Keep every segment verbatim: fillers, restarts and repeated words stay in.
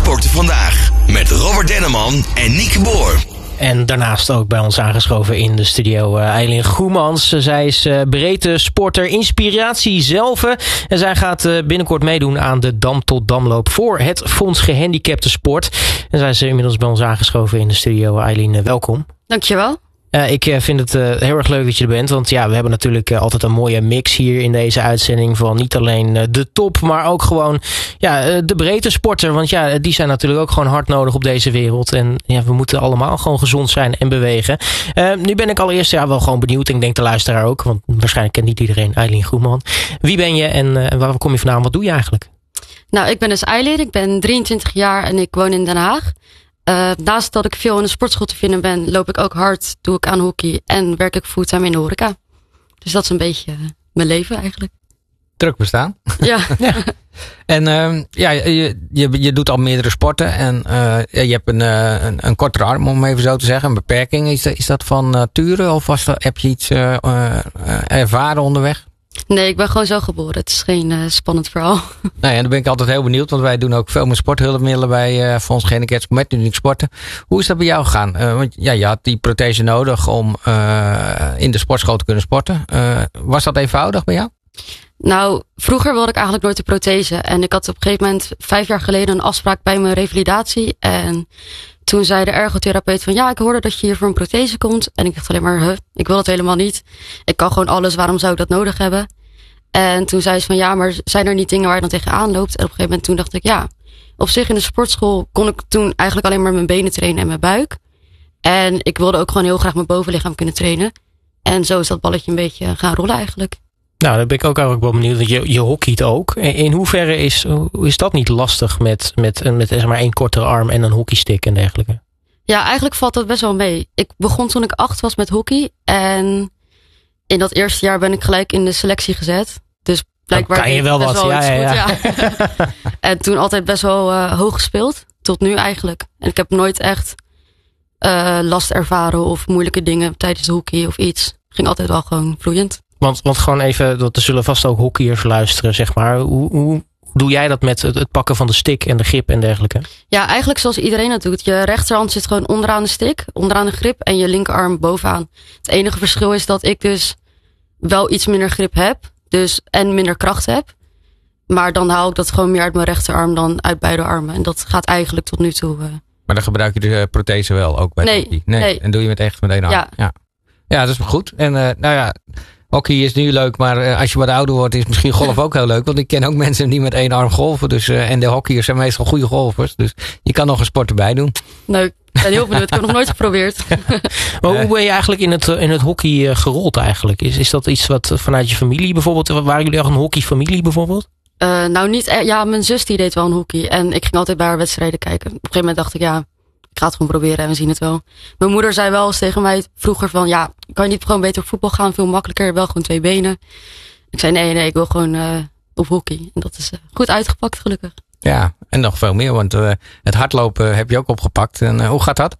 Sporten Vandaag met Robert Denneman en Nieke Boer. En daarnaast ook bij ons aangeschoven in de studio uh, Eileen Goemans. Zij is uh, breedte sporter, inspiratie zelf. En zij gaat uh, binnenkort meedoen aan de Dam tot Damloop voor het Fonds Gehandicapten Sport. En zij is uh, inmiddels bij ons aangeschoven in de studio. Eileen, uh, welkom. Dankjewel. Uh, ik uh, vind het uh, heel erg leuk dat je er bent. Want ja, we hebben natuurlijk uh, altijd een mooie mix hier in deze uitzending. Van niet alleen uh, de top, maar ook gewoon ja, uh, de breedte sporter. Want ja, die zijn natuurlijk ook gewoon hard nodig op deze wereld. En ja, we moeten allemaal gewoon gezond zijn en bewegen. Uh, nu ben ik allereerst ja, wel gewoon benieuwd. En ik denk de luisteraar ook. Want waarschijnlijk kent niet iedereen Eileen Goemans. Wie ben je en uh, waar kom je vandaan? Wat doe je eigenlijk? Nou, ik ben dus Eileen. Ik ben drieëntwintig jaar en ik woon in Den Haag. Uh, naast dat ik veel in de sportschool te vinden ben, loop ik ook hard, doe ik aan hockey en werk ik fulltime in de horeca. Dus dat is een beetje uh, mijn leven eigenlijk. Druk bestaan. Ja. ja. En uh, ja, je, je, je doet al meerdere sporten en uh, je hebt een, uh, een, een kortere arm, om even zo te zeggen, een beperking. Is, is dat van nature of was dat, heb je iets uh, uh, ervaren onderweg? Nee, ik ben gewoon zo geboren. Het is geen uh, spannend verhaal. Nou ja, dan ben ik altijd heel benieuwd, want wij doen ook veel meer sporthulpmiddelen bij uh, Fonds Gehandicapten met Uniek Sporten. Hoe is dat bij jou gegaan? Uh, want ja, je had die prothese nodig om uh, in de sportschool te kunnen sporten. Uh, was dat eenvoudig bij jou? Nou, vroeger wilde ik eigenlijk nooit een prothese. En ik had op een gegeven moment vijf jaar geleden een afspraak bij mijn revalidatie. En toen zei de ergotherapeut van ja, ik hoorde dat je hier voor een prothese komt. En ik dacht alleen maar, huh, ik wil dat helemaal niet. Ik kan gewoon alles, waarom zou ik dat nodig hebben? En toen zei ze van ja, maar zijn er niet dingen waar je dan tegenaan loopt? En op een gegeven moment toen dacht ik ja, op zich in de sportschool kon ik toen eigenlijk alleen maar mijn benen trainen en mijn buik. En ik wilde ook gewoon heel graag mijn bovenlichaam kunnen trainen. En zo is dat balletje een beetje gaan rollen eigenlijk. Nou, daar ben ik ook eigenlijk wel benieuwd. Want je, je hockeyt ook. In hoeverre is, is dat niet lastig met, met, met zeg maar één kortere arm en een hockeystick en dergelijke? Ja, eigenlijk valt dat best wel mee. Ik begon toen ik acht was met hockey. En in dat eerste jaar ben ik gelijk in de selectie gezet. Dus blijkbaar kan je wel wat. Wel ja, ja, ja. Goed, ja. En toen altijd best wel uh, hoog gespeeld. Tot nu eigenlijk. En ik heb nooit echt uh, last ervaren of moeilijke dingen tijdens de hockey of iets. Ging altijd wel gewoon vloeiend. Want, want gewoon even, er zullen vast ook hockeyers luisteren, zeg maar. Hoe, hoe doe jij dat met het, het pakken van de stick en de grip en dergelijke? Ja, eigenlijk zoals iedereen dat doet. Je rechterhand zit gewoon onderaan de stick, onderaan de grip en je linkerarm bovenaan. Het enige verschil is dat ik dus wel iets minder grip heb. Dus, en minder kracht heb. Maar dan haal ik dat gewoon meer uit mijn rechterarm dan uit beide armen. En dat gaat eigenlijk tot nu toe. Uh... Maar dan gebruik je de prothese wel ook bij nee, hockey? Nee, nee. En doe je het echt met één arm? Ja. Ja, ja dat is wel goed. En uh, nou ja, hockey is nu leuk, maar uh, als je wat ouder wordt is misschien golf ook heel leuk. Want ik ken ook mensen die met één arm golven. Dus, uh, en de hockeyers zijn meestal goede golfers. Dus je kan nog een sport erbij doen. Nou, ik ben heel benieuwd. Ik heb het nog nooit geprobeerd. Maar hoe ben je eigenlijk in het, in het hockey gerold eigenlijk? Is, is dat iets wat vanuit je familie bijvoorbeeld? Waren jullie echt een hockeyfamilie bijvoorbeeld? Uh, nou niet, ja, mijn zus die deed wel een hockey. En ik ging altijd bij haar wedstrijden kijken. Op een gegeven moment dacht ik, ja, ik ga het gewoon proberen en we zien het wel. Mijn moeder zei wel eens tegen mij vroeger van, ja, kan je niet gewoon beter op voetbal gaan? Veel makkelijker, wel gewoon twee benen. Ik zei, nee, nee, ik wil gewoon uh, op hockey. En dat is uh, goed uitgepakt, gelukkig. Ja, en nog veel meer, want uh, het hardlopen heb je ook opgepakt. En uh, hoe gaat dat?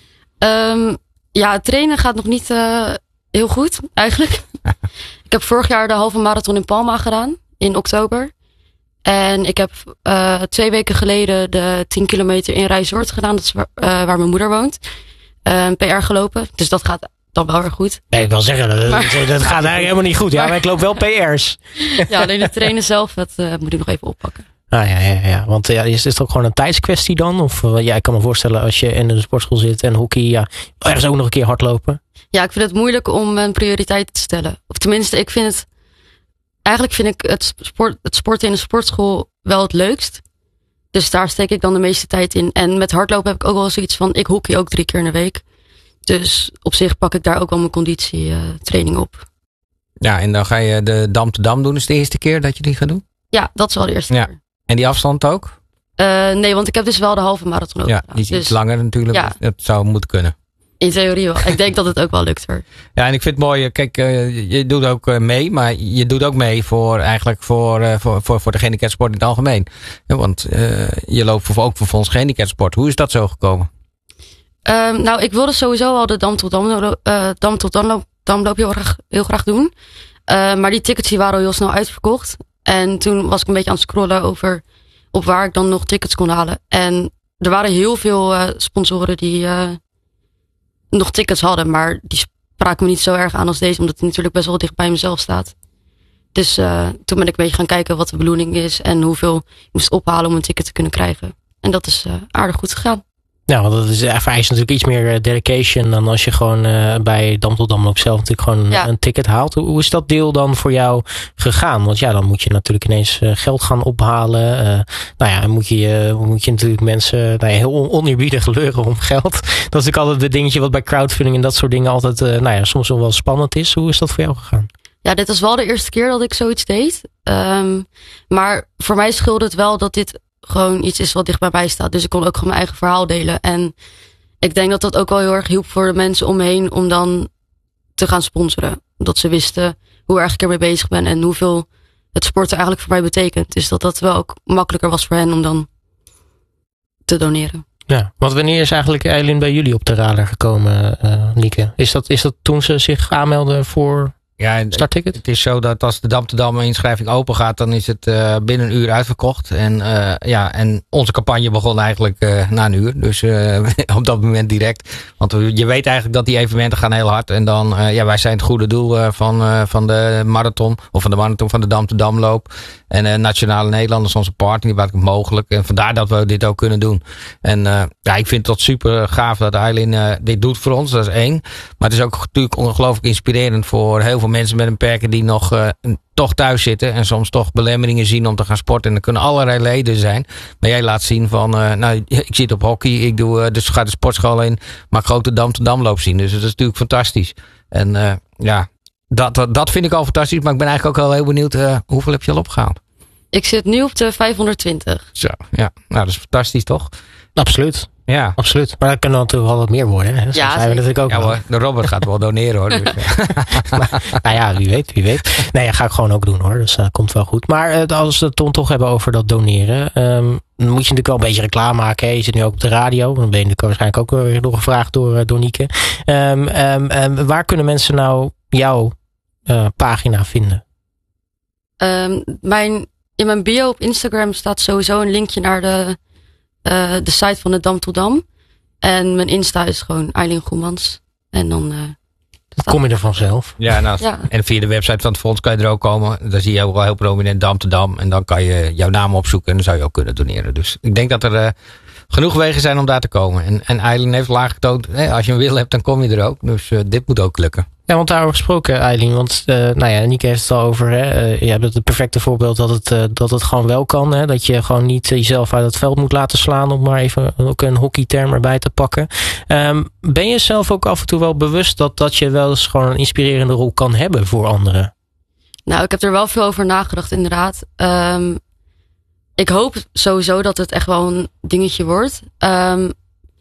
Um, ja, het trainen gaat nog niet uh, heel goed, eigenlijk. Ik heb vorig jaar de halve marathon in Palma gedaan, in oktober. En ik heb uh, twee weken geleden de tien kilometer in Rijsoord gedaan. Dat is waar, uh, waar mijn moeder woont. Uh, een P R gelopen. Dus dat gaat dan wel weer goed. Nee, ik wil zeggen, dat, maar, dat gaat eigenlijk helemaal niet goed. Ja, maar, maar ik loop wel P R's. Ja, alleen het trainen zelf, dat uh, moet ik nog even oppakken. Ah, ja, ja, ja. Want ja, is het ook gewoon een tijdskwestie dan? Of uh, ja, ik kan me voorstellen als je in de sportschool zit en hockey, ja, ergens ook nog een keer hardlopen. Ja, ik vind het moeilijk om een prioriteit te stellen. Of tenminste, ik vind het... Eigenlijk vind ik het, sport, het sporten in de sportschool wel het leukst. Dus daar steek ik dan de meeste tijd in. En met hardlopen heb ik ook wel zoiets van, ik hockey ook drie keer in de week. Dus op zich pak ik daar ook wel mijn conditietraining uh, op. Ja, en dan ga je de Dam te Dam doen. Is het de eerste keer dat je die gaat doen? Ja, dat is wel de eerste ja. keer. En die afstand ook? Uh, nee, want ik heb dus wel de halve marathon ook ja, gedaan. Die is dus, iets langer natuurlijk. Ja. Dat zou moeten kunnen. In theorie wel. Ik denk dat het ook wel lukt hoor. Ja, en ik vind het mooi. Kijk, uh, je doet ook uh, mee. Maar je doet ook mee voor eigenlijk voor, uh, voor, voor, voor de gehandicaptensport in het algemeen. Ja, want uh, je loopt voor, ook voor Fonds Gehandicaptensport. Hoe is dat zo gekomen? Um, nou, ik wilde sowieso al de Dam tot Damloop, uh, Dam tot Damloop, Damloop heel, graag, heel graag doen. Uh, maar die tickets die waren al heel snel uitverkocht. En toen was ik een beetje aan het scrollen over op waar ik dan nog tickets kon halen. En er waren heel veel uh, sponsoren die uh, nog tickets hadden. Maar die spraken me niet zo erg aan als deze. Omdat het natuurlijk best wel dicht bij mezelf staat. Dus uh, toen ben ik een beetje gaan kijken wat de bedoeling is. En hoeveel ik moest ophalen om een ticket te kunnen krijgen. En dat is uh, aardig goed gegaan. Ja, want dat is, vereist natuurlijk iets meer dedication dan als je gewoon uh, bij Dam tot Damloop zelf natuurlijk gewoon ja. een ticket haalt. Hoe, hoe is dat deel dan voor jou gegaan? Want ja, dan moet je natuurlijk ineens uh, geld gaan ophalen. Uh, nou ja, dan moet je, uh, moet je natuurlijk mensen nou ja, heel on- oneerbiedig leuren om geld. Dat is natuurlijk altijd het dingetje wat bij crowdfunding en dat soort dingen altijd uh, nou ja, soms wel spannend is. Hoe is dat voor jou gegaan? Ja, dit was wel de eerste keer dat ik zoiets deed. Um, maar voor mij scheelde het wel dat dit gewoon iets is wat dicht bij mij staat. Dus ik kon ook gewoon mijn eigen verhaal delen. En ik denk dat dat ook wel heel erg hielp voor de mensen om me heen om dan te gaan sponsoren. Dat ze wisten hoe erg ik ermee bezig ben en hoeveel het sporten eigenlijk voor mij betekent. Dus dat dat wel ook makkelijker was voor hen om dan te doneren. Ja, want wanneer is eigenlijk Aylin bij jullie op de radar gekomen, uh, Nieke? Is dat, is dat toen ze zich aanmeldde voor... Ja, startticket? Het is zo dat als de Dam te Dam inschrijving open gaat, dan is het uh, binnen een uur uitverkocht. En, uh, ja, en onze campagne begon eigenlijk uh, na een uur. Dus uh, op dat moment direct. Want je weet eigenlijk dat die evenementen gaan heel hard. En dan, uh, ja, wij zijn het goede doel uh, van, uh, van de marathon. Of van de marathon van de Dam te Damloop. En uh, Nationale Nederlanders, onze partner, die waren mogelijk. En vandaar dat we dit ook kunnen doen. En uh, ja, ik vind het super gaaf dat Aylin uh, dit doet voor ons. Dat is één. Maar het is ook natuurlijk ongelooflijk inspirerend voor heel veel mensen met een beperking die nog uh, toch thuis zitten en soms toch belemmeringen zien om te gaan sporten. En er kunnen allerlei leden zijn. Maar jij laat zien van, uh, nou, ik zit op hockey, ik doe, uh, dus ga de sportschool in, maar ik ga ook de Dam te Damloop zien. Dus dat is natuurlijk fantastisch. En uh, ja, dat, dat, dat vind ik al fantastisch. Maar ik ben eigenlijk ook wel heel benieuwd, uh, hoeveel heb je al opgehaald? Ik zit nu op de vijfhonderdtwintig. Zo, ja. Nou, dat is fantastisch, toch? Absoluut. Ja, absoluut. Maar dat kan natuurlijk wel wat meer worden. Hè? Zo ja, zijn we natuurlijk ook. Ja, hoor, de Robert gaat wel doneren, hoor. Dus, maar, nou ja, wie weet, wie weet. Nee, dat ga ik gewoon ook doen, hoor. Dus dat uh, komt wel goed. Maar uh, als we het dan toch hebben over dat doneren, um, dan moet je natuurlijk wel een beetje reclame maken. Hè? Je zit nu ook op de radio. Dan ben je waarschijnlijk ook weer door gevraagd door, uh, door Nieke. Um, um, um, waar kunnen mensen nou jouw uh, pagina vinden? Um, mijn, in mijn bio op Instagram staat sowieso een linkje naar de Uh, de site van de Dam tot Dam. En mijn Insta is gewoon Aylin Goemans. En dan... Uh, dan kom je er vanzelf. Ja, nou, ja, en via de website van het fonds kan je er ook komen. Dan zie je ook wel heel prominent Dam te Dam. En dan kan je jouw naam opzoeken en dan zou je ook kunnen doneren. Dus ik denk dat er uh, genoeg wegen zijn om daar te komen. En, en Aylin heeft laag getoond, hey, als je een wil hebt, dan kom je er ook. Dus uh, dit moet ook lukken. Ja, want daarover gesproken, Aylin. Want uh, nou ja, Nieke heeft het al over. Hè, uh, je hebt het perfecte voorbeeld dat het, uh, dat het gewoon wel kan. Hè, dat je gewoon niet jezelf uit het veld moet laten slaan. Om maar even ook een hockeyterm erbij te pakken. Um, ben je zelf ook af en toe wel bewust dat, dat je wel eens gewoon een inspirerende rol kan hebben voor anderen? Nou, ik heb er wel veel over nagedacht, inderdaad. Um, ik hoop sowieso dat het echt wel een dingetje wordt. Um,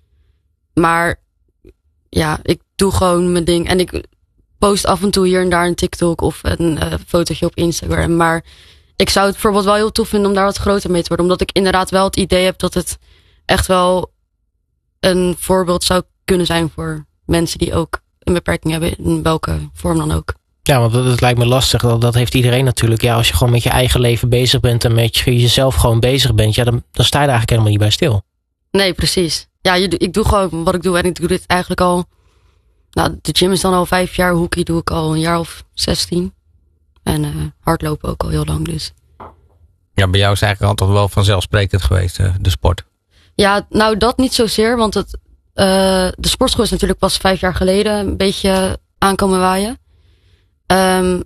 maar ja, ik doe gewoon mijn ding. En ik post af en toe hier en daar een TikTok of een uh, fotootje op Instagram. Maar ik zou het bijvoorbeeld wel heel tof vinden om daar wat groter mee te worden. Omdat ik inderdaad wel het idee heb dat het echt wel een voorbeeld zou kunnen zijn voor mensen die ook een beperking hebben. In welke vorm dan ook. Ja, want dat, dat lijkt me lastig. Dat, dat heeft iedereen natuurlijk. Ja, als je gewoon met je eigen leven bezig bent en met jezelf gewoon bezig bent. Ja, dan, dan sta je er eigenlijk helemaal niet bij stil. Nee, precies. Ja, je, ik doe gewoon wat ik doe. En ik doe dit eigenlijk al... Nou, de gym is dan al vijf jaar. Hockey doe ik al een jaar of zestien. En uh, hardlopen ook al heel lang dus. Ja, bij jou is eigenlijk altijd wel vanzelfsprekend geweest, uh, de sport. Ja, nou dat niet zozeer. Want het, uh, de sportschool is natuurlijk pas vijf jaar geleden een beetje aankomen waaien. Um,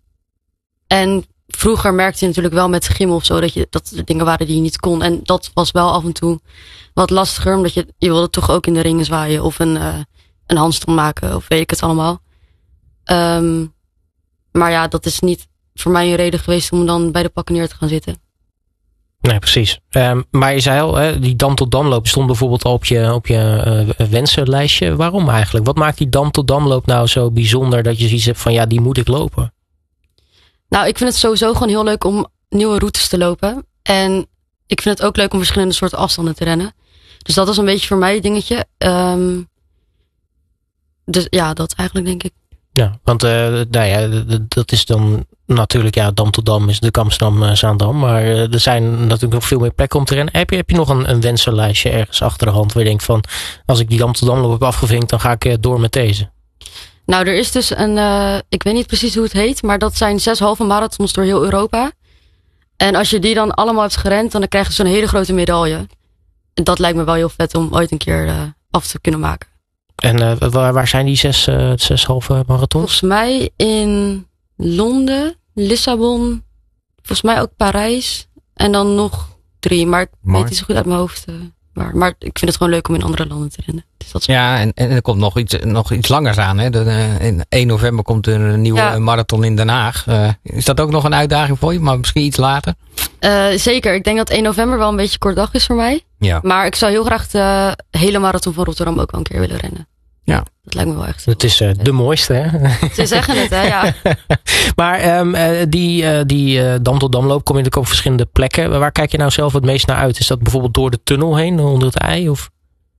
en vroeger merkte je natuurlijk wel met gym of zo dat, je, dat er dingen waren die je niet kon. En dat was wel af en toe wat lastiger. Omdat je, je wilde toch ook in de ringen zwaaien of een... Uh, een handstand maken of weet ik het allemaal. Um, maar ja, dat is niet voor mij een reden geweest om dan bij de pakken neer te gaan zitten. Nee, precies. Um, maar je zei al, hè, die Dam tot Damloop stond bijvoorbeeld al op je, op je uh, wensenlijstje. Waarom eigenlijk? Wat maakt die Dam tot Damloop nou zo bijzonder dat je zoiets hebt van ja, die moet ik lopen? Nou, ik vind het sowieso gewoon heel leuk om nieuwe routes te lopen. En ik vind het ook leuk om verschillende soorten afstanden te rennen. Dus dat is een beetje voor mij het dingetje. Um, Dus ja, dat eigenlijk denk ik. Ja, want uh, nou ja, dat is dan natuurlijk, ja, Dam tot Dam is de Amsterdam-Zaandam. Maar uh, er zijn natuurlijk nog veel meer plekken om te rennen. Heb je, heb je nog een, een wensenlijstje ergens achter de hand waar je denkt van, als ik die Dam tot Damloop heb afgevinkt, dan ga ik uh, door met deze? Nou, er is dus een, uh, ik weet niet precies hoe het heet, maar dat zijn zes halve marathons door heel Europa. En als je die dan allemaal hebt gerend, dan krijg je zo'n hele grote medaille. En dat lijkt me wel heel vet om ooit een keer uh, af te kunnen maken. En uh, waar, waar zijn die zes, uh, zes halve marathons? Volgens mij in Londen, Lissabon, volgens mij ook Parijs. En dan nog drie, maar ik Mooi. weet niet zo goed uit mijn hoofd uh, waar. Maar ik vind het gewoon leuk om in andere landen te rennen. Dus dat is ja, en, en er komt nog iets, nog iets langers aan. Hè? De, uh, in één november komt er een nieuwe ja. marathon in Den Haag. Uh, is dat ook nog een uitdaging voor je, maar misschien iets later? Uh, zeker, ik denk dat één november wel een beetje kort dag is voor mij. Ja. Maar ik zou heel graag de hele marathon van Rotterdam ook wel een keer willen rennen. Ja. Dat lijkt me wel echt. Het is uh, de mooiste, hè? Ze zeggen het, hè, ja. Maar um, uh, die, uh, die uh, Dam tot Damloop kom je natuurlijk op verschillende plekken. Waar kijk je nou zelf het meest naar uit? Is dat bijvoorbeeld door de tunnel heen, onder het ei? Of?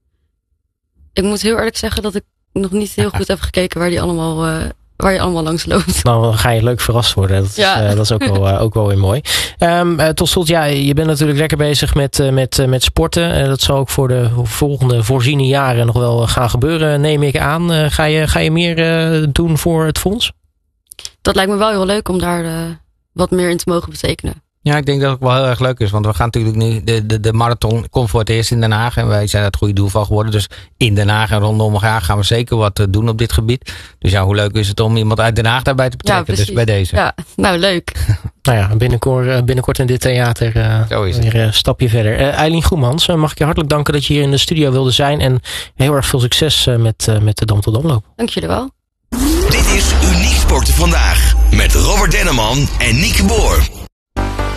Ik moet heel eerlijk zeggen dat ik nog niet heel goed heb gekeken waar die allemaal... Uh, waar je allemaal langs loopt. Nou, dan ga je leuk verrast worden. Dat is, ja. uh, dat is ook, wel, uh, ook wel weer mooi. Um, uh, tot slot, ja, je bent natuurlijk lekker bezig met, uh, met, uh, met sporten. Uh, dat zal ook voor de volgende voorziene jaren nog wel gaan gebeuren, neem ik aan. Uh, ga, je, ga je meer uh, doen voor het fonds? Dat lijkt me wel heel leuk om daar uh, wat meer in te mogen betekenen. Ja, ik denk dat het wel heel erg leuk is. Want we gaan natuurlijk nu, de, de, de marathon komt voor het eerst in Den Haag. En wij zijn het goede doel van geworden. Dus in Den Haag en rondom elkaar gaan we zeker wat doen op dit gebied. Dus ja, hoe leuk is het om iemand uit Den Haag daarbij te betrekken. Ja, dus bij deze. Ja, nou leuk. Nou ja, binnenkort, binnenkort in dit theater uh, Zo is het. weer een stapje verder. Uh, Eileen Goemans, uh, mag ik je hartelijk danken dat je hier in de studio wilde zijn. En heel erg veel succes uh, met, uh, met de Dam tot Damloop. Dank jullie wel. Dit is Uniek Sporten Vandaag. Met Robert Denneman en Nieke Boer.